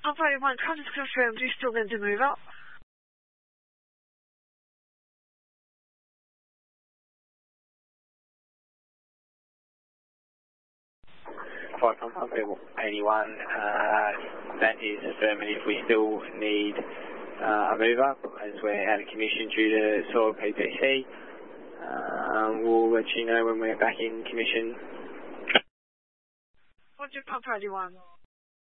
Pump 81, can I just confirm, do you still need to move up? Pump 81, that is affirmative. We still need a move up as we're out of commission due to soil PPC. We'll let you know when we're back in commission. What's your Pump 81?